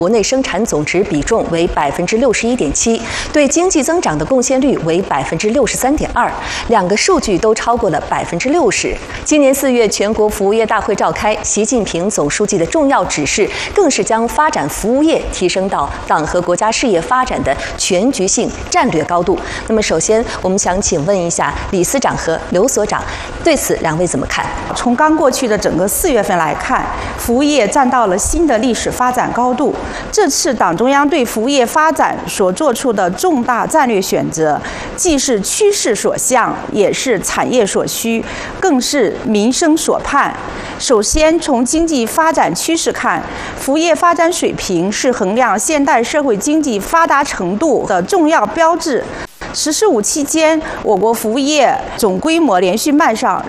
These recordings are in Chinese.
国内生产总值比重为61.7%，对经济增长的贡献率为63.2%，两个数据都超过了60%。今年4月，全国服务业大会召开，习近平总书记的重要指示更是将发展服务业提升到党和国家事业发展的全局性战略高度。那么，首先我们想请问一下李司长和刘所长，对此两位怎么看？ 从刚过去的整个4月份来看，服务业站到了新的历史发展高度。这次党中央对服务业发展所做出的重大战略选择，既是趋势所向，也是产业所需，更是民生所盼。首先，从经济发展趋势看，服务业发展水平是衡量现代社会经济发达程度的重要标志。“十四五”期间，我国服务业总规模连续迈上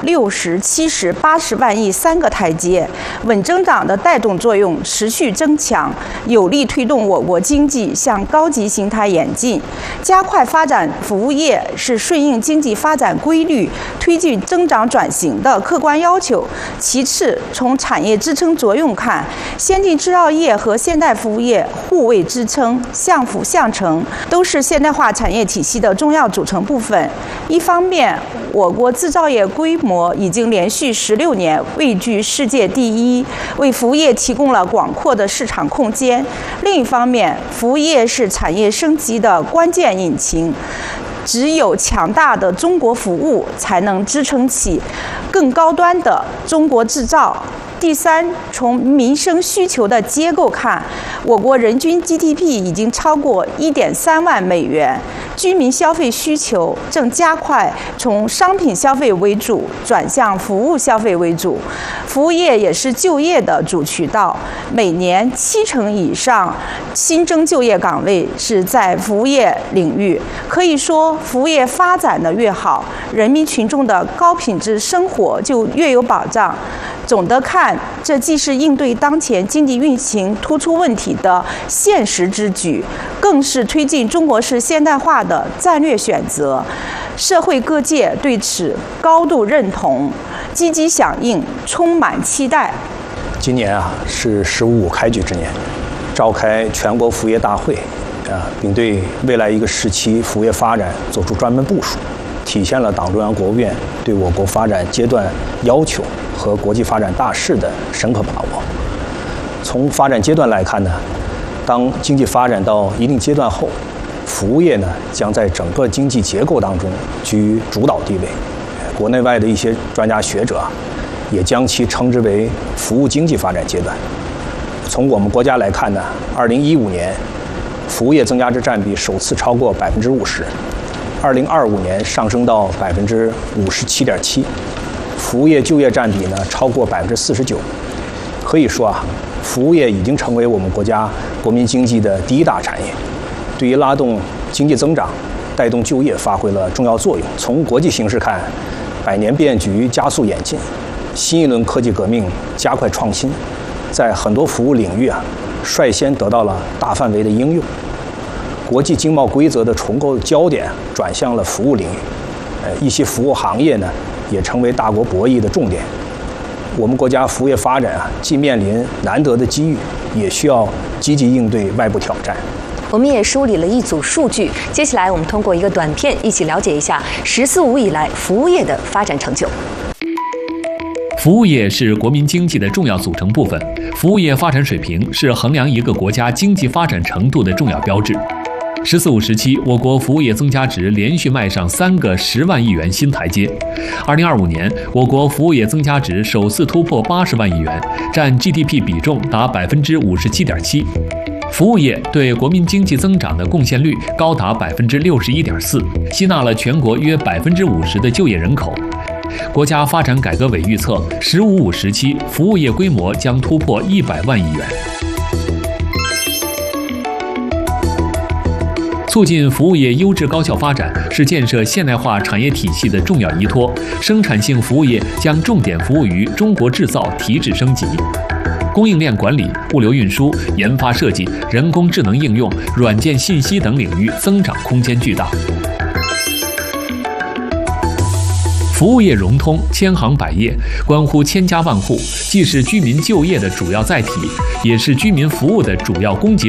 60、70、80万亿3个台阶，稳增长的带动作用持续增强，有力推动我国经济向高级形态演进。加快发展服务业是顺应经济发展规律、推进增长转型的客观要求。其次，从产业支撑作用看，先进制造业和现代服务业互为支撑，相辅相成，都是现代化产业体系的重要组成部分。一方面，我国制造业规模已经连续16年位居世界第一，为服务业提供了广阔的市场空间；另一方面，服务业是产业升级的关键引擎。只有强大的中国服务，才能支撑起更高端的中国制造。第三，从民生需求的结构看，我国人均 GDP 已经超过1.3万美元，居民消费需求正加快从商品消费为主转向服务消费为主。服务业也是就业的主渠道，每年70%以上新增就业岗位是在服务业领域。可以说，服务业发展的越好，人民群众的高品质生活就越有保障。总的看，这既是应对当前经济运行突出问题的现实之举，更是推进中国式现代化的战略选择。社会各界对此高度认同，积极响应，充满期待。 今年是“15五”开局之年，召开全国服务业大会，并对未来一个时期服务业发展作出专门部署，体现了党中央、国务院对我国发展阶段要求和国际发展大势的深刻把握。从发展阶段来看呢，当经济发展到一定阶段后，服务业呢将在整个经济结构当中居主导地位。国内外的一些专家学者也将其称之为服务经济发展阶段。从我们国家来看呢，2015年服务业增加值占比首次超过50%，2025年上升到57.7%，服务业就业占比呢超过49%。可以说服务业已经成为我们国家国民经济的第一大产业，对于拉动经济增长、带动就业发挥了重要作用。从国际形势看，100年变局加速演进，新一轮科技革命加快创新，在很多服务领域率先得到了大范围的应用。国际经贸规则的重构焦点转向了服务领域，一些服务行业呢也成为大国博弈的重点。我们国家服务业发展既面临难得的机遇，也需要积极应对外部挑战。 我们也梳理了一组数据，接下来我们通过一个短片一起了解一下“十四五”以来服务业的发展成就。 服务业是国民经济的重要组成部分，服务业发展水平是衡量一个国家经济发展程度的重要标志。“十四五”时期，我国服务业增加值连续迈上3个10万亿元新台阶。2025年，我国服务业增加值首次突破80万亿元，占 GDP 比重达57.7%。服务业对国民经济增长的贡献率高达61.4%，吸纳了全国约50%的就业人口。国家发展改革委预测“十五五”时期服务业规模将突破100万亿元。促进服务业优质高效发展是建设现代化产业体系的重要依托。生产性服务业将重点服务于中国制造提质升级。供应链管理、物流运输、研发设计、人工智能应用、软件信息等领域增长空间巨大。服务业融通，千行百业，关乎千家万户，既是居民就业的主要载体，也是居民服务的主要供给